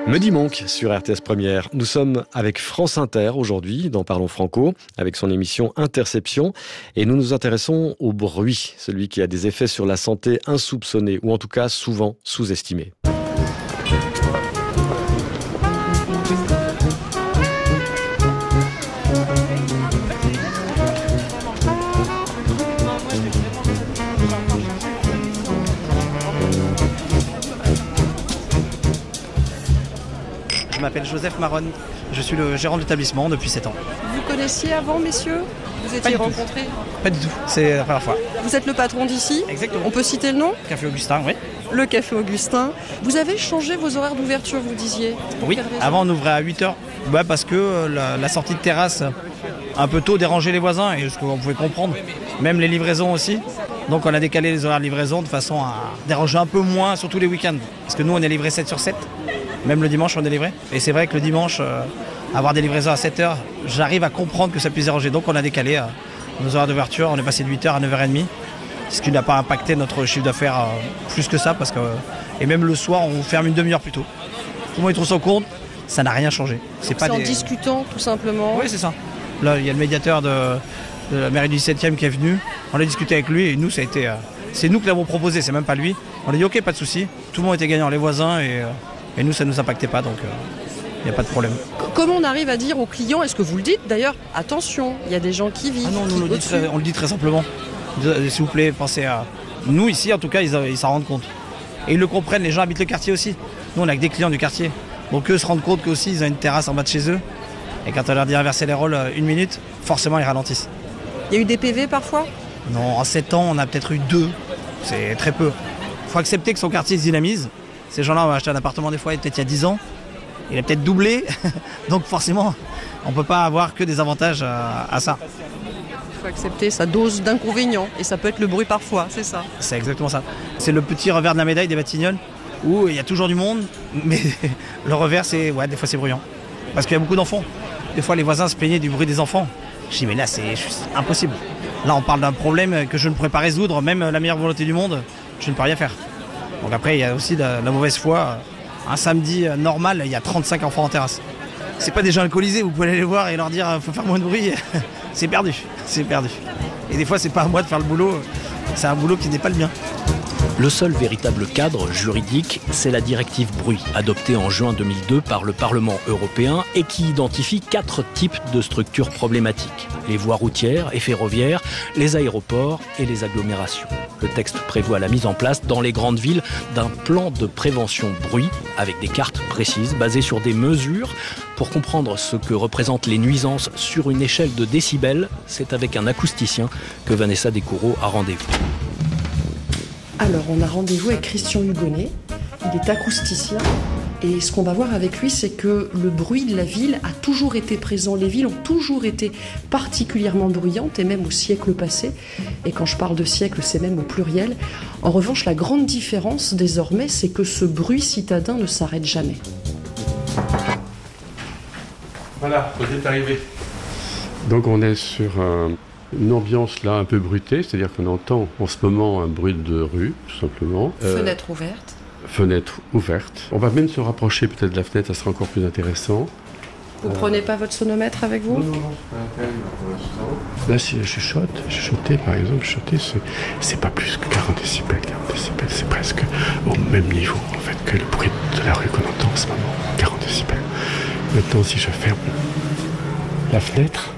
Mehdi Monk sur RTS Première. Nous sommes avec France Inter aujourd'hui dans Parlons Franco avec son émission Interception et nous nous intéressons au bruit, celui qui a des effets sur la santé insoupçonnés ou en tout cas souvent sous-estimés. Je m'appelle Joseph Maron, je suis le gérant de l'établissement depuis 7 ans. Vous connaissiez avant, messieurs ? Vous étiez rencontrés ? Pas du tout, c'est la première fois. Vous êtes le patron d'ici ? Exactement. On peut citer le nom ? Café Augustin, oui. Le Café Augustin. Vous avez changé vos horaires d'ouverture, vous disiez ? Oui, avant on ouvrait à 8h, parce que la sortie de terrasse un peu tôt dérangeait les voisins, et ce qu'on pouvait comprendre, même les livraisons aussi. Donc on a décalé les horaires de livraison de façon à déranger un peu moins, surtout les week-ends. Parce que nous on est livré 7 sur 7. Même le dimanche, on est livré. Et c'est vrai que le dimanche, avoir des livraisons à 7h, j'arrive à comprendre que ça puisse déranger. Donc on a décalé nos horaires d'ouverture. On est passé de 8h à 9h30. Ce qui n'a pas impacté notre chiffre d'affaires plus que ça. Et même le soir, on ferme une demi-heure plus tôt. Tout le monde trouve ça compte. Ça n'a rien changé. C'est en discutant, tout simplement. Oui, c'est ça. Là, il y a le médiateur de la mairie du 17e qui est venu. On a discuté avec lui et nous, ça a été... c'est nous qui l'avons proposé, c'est même pas lui. On a dit ok, pas de souci. Tout le monde était gagnant, les voisins et nous, ça ne nous impactait pas, donc il n'y a pas de problème. Comment on arrive à dire aux clients, est-ce que vous le dites d'ailleurs, attention, il y a des gens qui vivent. Ah non, on le dit très simplement. S'il vous plaît, pensez à... Nous, ici, en tout cas, ils s'en rendent compte. Et ils le comprennent, les gens habitent le quartier aussi. Nous, on a que des clients du quartier. Donc eux se rendent compte qu'aussi, ils ont une terrasse en bas de chez eux. Et quand on leur dit inverser les rôles 1 minute, forcément, ils ralentissent. Il y a eu des PV parfois ? Non, en 7 ans, on a peut-être eu 2. C'est très peu. Il faut accepter que son quartier se dynamise. Ces gens-là ont acheté un appartement des fois peut-être il y a 10 ans. Il a peut-être doublé. Donc forcément, on ne peut pas avoir que des avantages à ça. Il faut accepter sa dose d'inconvénients. Et ça peut être le bruit parfois, c'est ça ? C'est exactement ça. C'est le petit revers de la médaille des Batignolles où il y a toujours du monde. Mais le revers, des fois c'est bruyant. Parce qu'il y a beaucoup d'enfants. Des fois les voisins se plaignaient du bruit des enfants. Je dis mais là c'est juste impossible. Là on parle d'un problème que je ne pourrais pas résoudre. Même la meilleure volonté du monde, je ne peux rien faire. Donc après, il y a aussi la mauvaise foi. Un samedi normal, il y a 35 enfants en terrasse. C'est pas des gens alcoolisés, vous pouvez aller les voir et leur dire faut faire moins de bruit. C'est perdu. Et des fois, c'est pas à moi de faire le boulot. C'est un boulot qui n'est pas le mien. Le seul véritable cadre juridique, c'est la directive bruit, adoptée en juin 2002 par le Parlement européen et qui identifie 4 types de structures problématiques. Les voies routières et ferroviaires, les aéroports et les agglomérations. Le texte prévoit la mise en place dans les grandes villes d'un plan de prévention bruit avec des cartes précises basées sur des mesures. Pour comprendre ce que représentent les nuisances sur une échelle de décibels, c'est avec un acousticien que Vanessa Descoureaux a rendez-vous. Alors, on a rendez-vous avec Christian Hugonnet. Il est acousticien. Et ce qu'on va voir avec lui, c'est que le bruit de la ville a toujours été présent. Les villes ont toujours été particulièrement bruyantes, et même au siècle passé. Et quand je parle de siècle, c'est même au pluriel. En revanche, la grande différence, désormais, c'est que ce bruit citadin ne s'arrête jamais. Voilà, vous êtes arrivé. Donc on est sur une ambiance là un peu bruitée, c'est-à-dire qu'on entend en ce moment un bruit de rue, tout simplement. Fenêtre ouverte. Fenêtre ouverte. On va même se rapprocher peut-être de la fenêtre, ça sera encore plus intéressant. Vous prenez pas votre sonomètre avec vous ? Non, c'est pas la peine pour l'instant. Là, si je chuchoter par exemple, c'est pas plus que 40 décibels. 40 décibels, c'est presque au même niveau en fait que le bruit de la rue qu'on entend en ce moment. 40 décibels. Maintenant, si je ferme la fenêtre,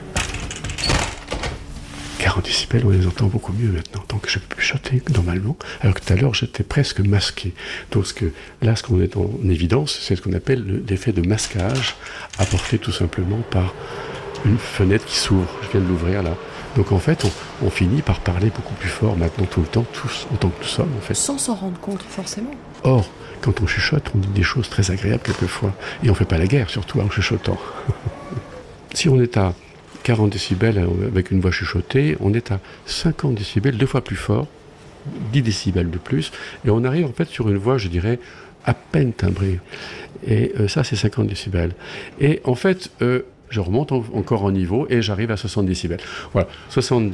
40 décibels, on les entend beaucoup mieux maintenant. Donc je peux chuchoter normalement, alors que tout à l'heure, j'étais presque masqué. Donc là, ce qu'on est en évidence, c'est ce qu'on appelle l'effet de masquage, apporté tout simplement par une fenêtre qui s'ouvre. Je viens de l'ouvrir là. Donc en fait, on finit par parler beaucoup plus fort maintenant tout le temps, tous autant que nous sommes en fait. Sans s'en rendre compte forcément. Or, quand on chuchote, on dit des choses très agréables quelquefois. Et on ne fait pas la guerre, surtout en chuchotant. Si on est à 40 décibels avec une voix chuchotée, on est à 50 décibels, 2 fois plus fort, 10 décibels de plus. Et on arrive en fait sur une voix, je dirais, à peine timbrée. Et ça, c'est 50 décibels. Et en fait, je remonte encore en niveau et j'arrive à 60 décibels. Voilà, 60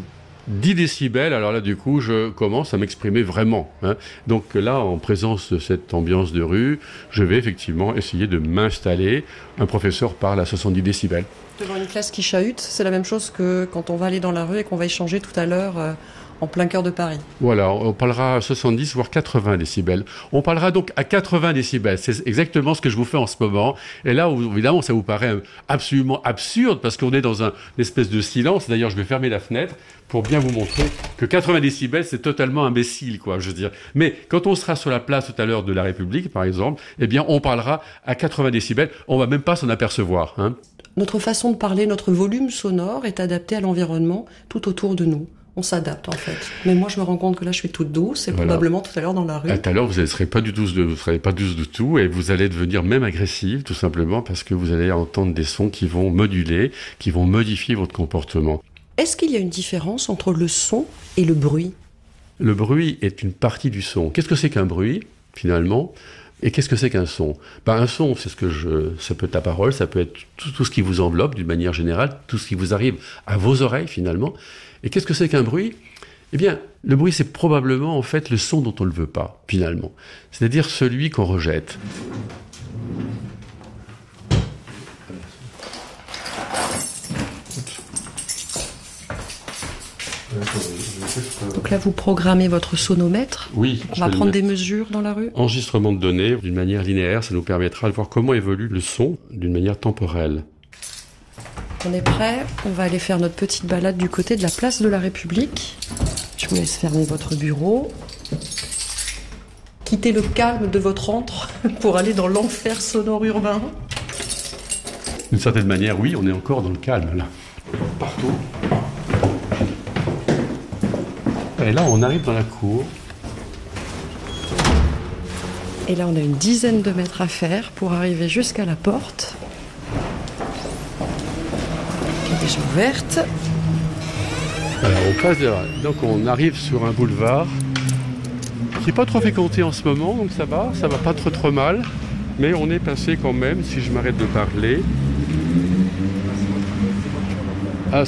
10 décibels, alors là, du coup, je commence à m'exprimer vraiment. Donc là, en présence de cette ambiance de rue, je vais effectivement essayer de m'installer. Un professeur parle à 70 décibels. Devant une classe qui chahute, c'est la même chose que quand on va aller dans la rue et qu'on va échanger tout à l'heure en plein cœur de Paris. Voilà, on parlera à 70 voire 80 décibels. On parlera donc à 80 décibels. C'est exactement ce que je vous fais en ce moment. Et là, évidemment, ça vous paraît absolument absurde parce qu'on est dans une espèce de silence. D'ailleurs, je vais fermer la fenêtre pour bien vous montrer que 80 décibels, c'est totalement imbécile, quoi, je veux dire. Mais quand on sera sur la place tout à l'heure de la République, par exemple, eh bien, on parlera à 80 décibels. On va même pas s'en apercevoir, Notre façon de parler, notre volume sonore est adapté à l'environnement tout autour de nous. On s'adapte en fait. Mais moi je me rends compte que là je suis toute douce et probablement tout à l'heure dans la rue. Tout à l'heure vous ne serez pas douce du tout et vous allez devenir même agressive tout simplement parce que vous allez entendre des sons qui vont moduler, qui vont modifier votre comportement. Est-ce qu'il y a une différence entre le son et le bruit ? Le bruit est une partie du son. Qu'est-ce que c'est qu'un bruit finalement ? Et qu'est-ce que c'est qu'un son ? Un son, c'est ça peut être la parole, ça peut être tout ce qui vous enveloppe d'une manière générale, tout ce qui vous arrive à vos oreilles finalement. Et qu'est-ce que c'est qu'un bruit ? Eh bien, le bruit, c'est probablement en fait le son dont on ne veut pas finalement. C'est-à-dire celui qu'on rejette. Donc là, vous programmez votre sonomètre. Oui. On va prendre des mesures dans la rue. Enregistrement de données d'une manière linéaire, ça nous permettra de voir comment évolue le son d'une manière temporelle. On est prêt, on va aller faire notre petite balade du côté de la place de la République. Je vous laisse fermer votre bureau. Quittez le calme de votre antre pour aller dans l'enfer sonore urbain. D'une certaine manière, oui, on est encore dans le calme, là. Partout. Et là, on arrive dans la cour. Et là, on a une dizaine de mètres à faire pour arriver jusqu'à la porte. Qui est déjà ouverte. Alors, on passe là. Donc, on arrive sur un boulevard qui n'est pas trop fréquenté en ce moment, donc ça va pas trop mal. Mais on est passé quand même, si je m'arrête de parler, à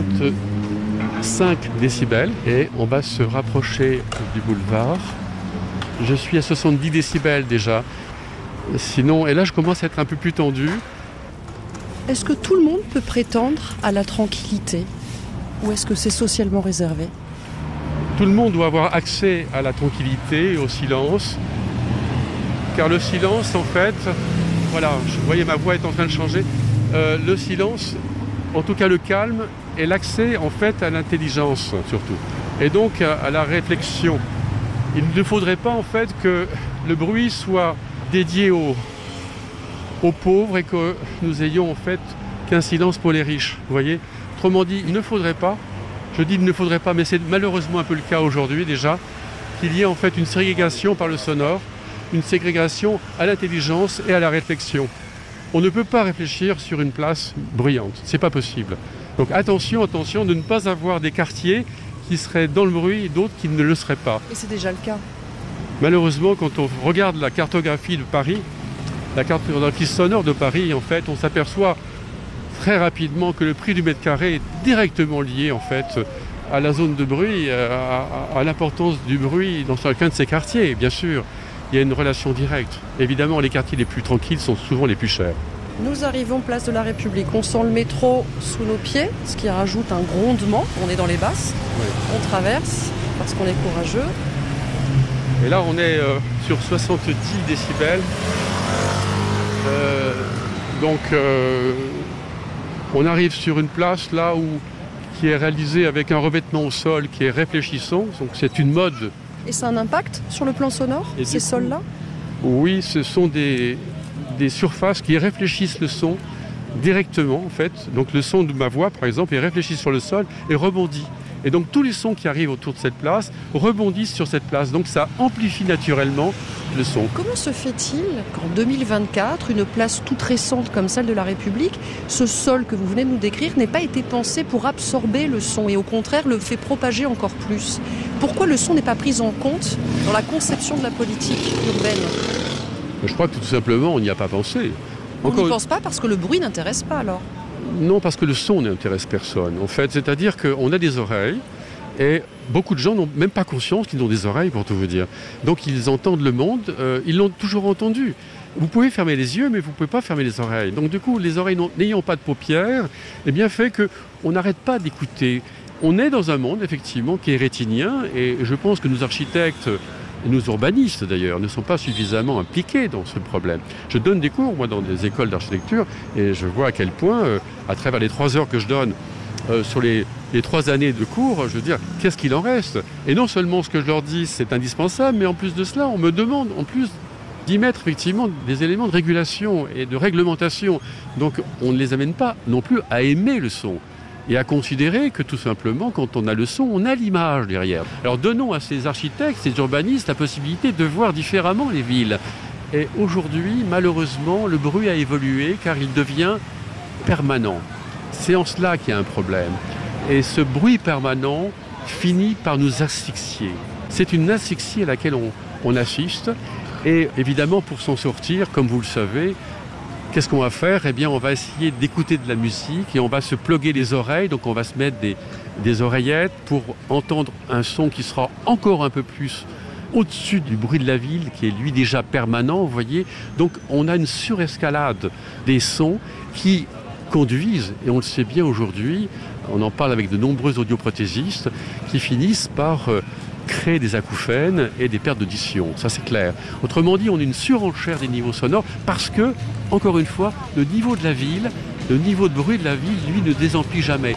65 décibels et on va se rapprocher du boulevard. Je suis à 70 décibels déjà. Sinon, et là je commence à être un peu plus tendu. Est-ce que tout le monde peut prétendre à la tranquillité ou est-ce que c'est socialement réservé ? Tout le monde doit avoir accès à la tranquillité et au silence. Car le silence, en fait, voilà, vous voyez ma voix est en train de changer. Le silence, en tout cas le calme, est l'accès en fait à l'intelligence surtout. Et donc à la réflexion. Il ne faudrait pas en fait que le bruit soit dédié aux pauvres et que nous ayons en fait qu'un silence pour les riches. Vous voyez ? Autrement dit, il ne faudrait pas, je dis il ne faudrait pas, mais c'est malheureusement un peu le cas aujourd'hui déjà, qu'il y ait en fait une ségrégation par le sonore, une ségrégation à l'intelligence et à la réflexion. On ne peut pas réfléchir sur une place bruyante, c'est pas possible. Donc attention de ne pas avoir des quartiers qui seraient dans le bruit et d'autres qui ne le seraient pas. Et c'est déjà le cas. Malheureusement, quand on regarde la cartographie de Paris, la cartographie sonore de Paris, en fait, on s'aperçoit très rapidement que le prix du mètre carré est directement lié en fait à la zone de bruit, à l'importance du bruit dans chacun de ces quartiers, bien sûr. Il y a une relation directe. Évidemment, les quartiers les plus tranquilles sont souvent les plus chers. Nous arrivons place de la République. On sent le métro sous nos pieds, ce qui rajoute un grondement. On est dans les basses. Oui. On traverse parce qu'on est courageux. Et là, on est sur 70 décibels. On arrive sur une place là qui est réalisée avec un revêtement au sol qui est réfléchissant. Donc c'est une mode. Et ça a un impact sur le plan sonore, ces sols-là ? Oui, ce sont des surfaces qui réfléchissent le son directement en fait. Donc le son de ma voix par exemple est réfléchi sur le sol et rebondit. Et donc tous les sons qui arrivent autour de cette place rebondissent sur cette place. Donc ça amplifie naturellement le son. Comment se fait-il qu'en 2024, une place toute récente comme celle de la République, ce sol que vous venez de nous décrire n'ait pas été pensé pour absorber le son et au contraire le fait propager encore plus ? Pourquoi le son n'est pas pris en compte dans la conception de la politique urbaine ? Je crois que tout simplement on n'y a pas pensé. On n'y pense pas parce que le bruit n'intéresse pas alors ? Non, parce que le son n'intéresse personne, en fait. C'est-à-dire qu'on a des oreilles Et beaucoup de gens n'ont même pas conscience qu'ils ont des oreilles, pour tout vous dire. Donc ils entendent le monde, ils l'ont toujours entendu. Vous pouvez fermer les yeux, mais vous ne pouvez pas fermer les oreilles. Donc du coup, les oreilles n'ayant pas de paupières, eh bien fait qu'on n'arrête pas d'écouter. On est dans un monde, effectivement, qui est rétinien, et je pense que nos architectes, nos urbanistes d'ailleurs, ne sont pas suffisamment impliqués dans ce problème. Je donne des cours, moi, dans des écoles d'architecture, et je vois à quel point, à travers les 3 heures que je donne, sur les 3 années de cours, je veux dire, qu'est-ce qu'il en reste? Et non seulement ce que je leur dis, c'est indispensable, mais en plus de cela, on me demande, en plus, d'y mettre effectivement des éléments de régulation et de réglementation. Donc on ne les amène pas non plus à aimer le son et à considérer que tout simplement quand on a le son, on a l'image derrière. Alors donnons à ces architectes, ces urbanistes la possibilité de voir différemment les villes. Et aujourd'hui, malheureusement, le bruit a évolué car il devient permanent. C'est en cela qu'il y a un problème. Et ce bruit permanent finit par nous asphyxier. C'est une asphyxie à laquelle on assiste. Et évidemment, pour s'en sortir, comme vous le savez, qu'est-ce qu'on va faire? Eh bien, on va essayer d'écouter de la musique et on va se plugger les oreilles. Donc, on va se mettre des oreillettes pour entendre un son qui sera encore un peu plus au-dessus du bruit de la ville, qui est lui déjà permanent, vous voyez. Donc, on a une surescalade des sons qui conduisent, et on le sait bien aujourd'hui, on en parle avec de nombreux audioprothésistes, qui finissent par créer des acouphènes et des pertes d'audition, ça c'est clair. Autrement dit, on a une surenchère des niveaux sonores parce que, encore une fois, le niveau de la ville, le niveau de bruit de la ville, lui, ne désemplit jamais.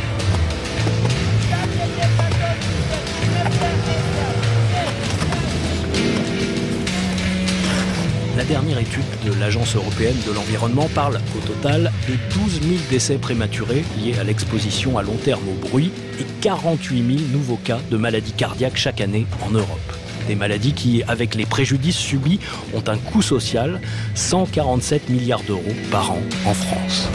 La dernière étude de l'Agence européenne de l'environnement parle au total de 12 000 décès prématurés liés à l'exposition à long terme au bruit et 48 000 nouveaux cas de maladies cardiaques chaque année en Europe. Des maladies qui, avec les préjudices subis, ont un coût social, 147 milliards d'euros par an en France.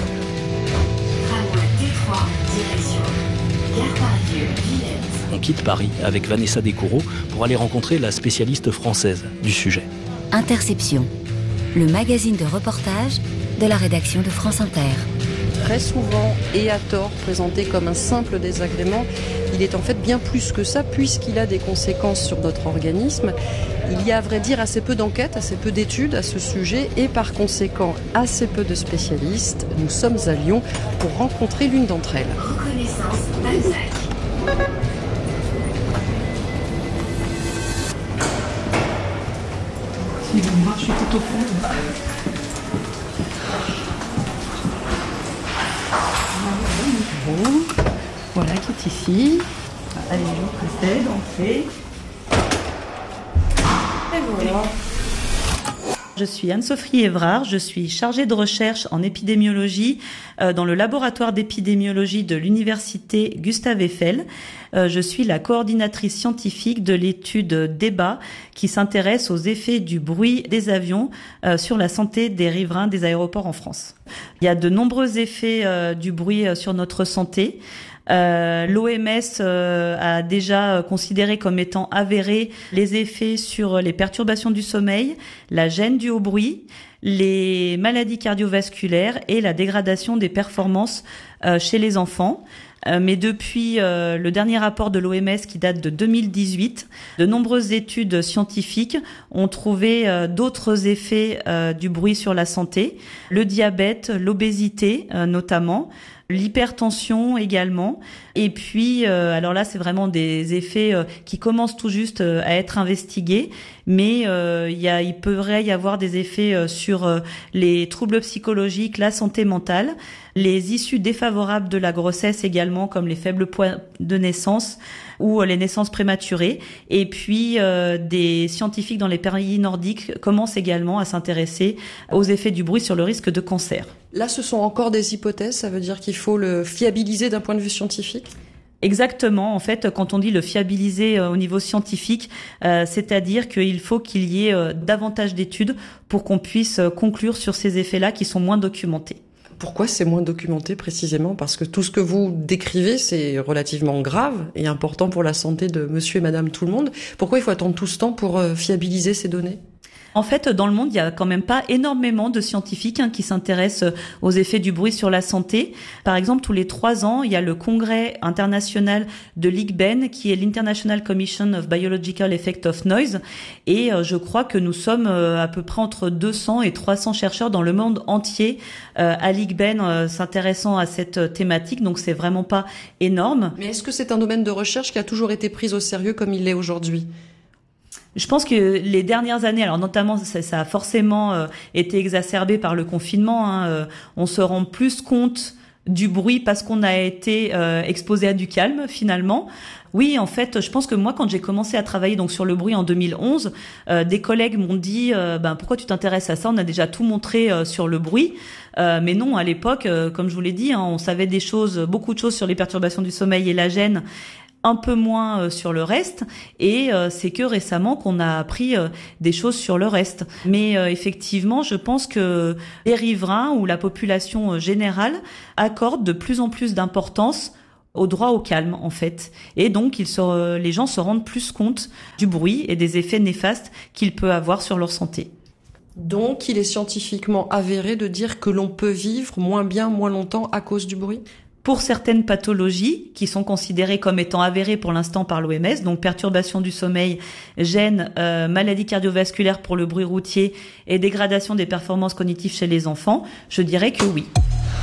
On quitte Paris avec Vanessa Descoureaux pour aller rencontrer la spécialiste française du sujet. Interception, le magazine de reportage de la rédaction de France Inter. Très souvent, et à tort, présenté comme un simple désagrément, il est en fait bien plus que ça, puisqu'il a des conséquences sur notre organisme. Il y a à vrai dire assez peu d'enquêtes, assez peu d'études à ce sujet, et par conséquent assez peu de spécialistes. Nous sommes à Lyon pour rencontrer l'une d'entre elles. Reconnaissance Balzac. Moi, je suis tout au fond. Voilà qui est ici. Allez, je vous précède, entrez. Et voilà. Je suis Anne-Sophie Évrard, je suis chargée de recherche en épidémiologie dans le laboratoire d'épidémiologie de l'université Gustave Eiffel. Je suis la coordinatrice scientifique de l'étude DEBA qui s'intéresse aux effets du bruit des avions sur la santé des riverains des aéroports en France. Il y a de nombreux effets du bruit sur notre santé. L'OMS a déjà considéré comme étant avérés les effets sur les perturbations du sommeil, la gêne due au bruit, les maladies cardiovasculaires et la dégradation des performances chez les enfants. Mais depuis le dernier rapport de l'OMS qui date de 2018, de nombreuses études scientifiques ont trouvé d'autres effets du bruit sur la santé, le diabète, l'obésité notamment, l'hypertension également. Et puis, alors là, c'est vraiment des effets qui commencent tout juste à être investigués, mais il pourrait y avoir des effets sur les troubles psychologiques, la santé mentale, les issues défavorables de la grossesse également, comme les faibles poids de naissance ou les naissances prématurées. Et puis, des scientifiques dans les pays nordiques commencent également à s'intéresser aux effets du bruit sur le risque de cancer. Là, ce sont encore des hypothèses, ça veut dire qu'il faut le fiabiliser d'un point de vue scientifique ? Exactement. En fait, quand on dit le fiabiliser au niveau scientifique, c'est-à-dire qu'il faut qu'il y ait davantage d'études pour qu'on puisse conclure sur ces effets-là qui sont moins documentés. Pourquoi c'est moins documenté précisément? Parce que tout ce que vous décrivez, c'est relativement grave et important pour la santé de monsieur et madame tout le monde. Pourquoi il faut attendre tout ce temps pour fiabiliser ces données? En fait, dans le monde, il y a quand même pas énormément de scientifiques qui s'intéressent aux effets du bruit sur la santé. Par exemple, tous les 3 ans, il y a le congrès international de l'ICBEN, qui est l'International Commission of Biological Effect of Noise. Et je crois que nous sommes à peu près entre 200 et 300 chercheurs dans le monde entier à l'ICBEN s'intéressant à cette thématique. Donc, c'est vraiment pas énorme. Mais est-ce que c'est un domaine de recherche qui a toujours été pris au sérieux comme il l'est aujourd'hui ? Je pense que les dernières années, alors notamment ça a forcément été exacerbé par le confinement, on se rend plus compte du bruit parce qu'on a été exposé à du calme finalement. Oui, en fait, je pense que moi, quand j'ai commencé à travailler donc sur le bruit en 2011, des collègues m'ont dit pourquoi tu t'intéresses à ça ? On a déjà tout montré sur le bruit. Mais non, à l'époque, comme je vous l'ai dit, on savait beaucoup de choses sur les perturbations du sommeil et la gêne, un peu moins sur le reste, et c'est que récemment qu'on a appris des choses sur le reste. Mais effectivement, je pense que les riverains ou la population générale accordent de plus en plus d'importance au droit au calme, en fait. Et donc, les gens se rendent plus compte du bruit et des effets néfastes qu'il peut avoir sur leur santé. Donc, il est scientifiquement avéré de dire que l'on peut vivre moins bien, moins longtemps à cause du bruit ? Pour certaines pathologies qui sont considérées comme étant avérées pour l'instant par l'OMS, donc perturbation du sommeil, gêne, maladie cardiovasculaire pour le bruit routier et dégradation des performances cognitives chez les enfants, je dirais que oui.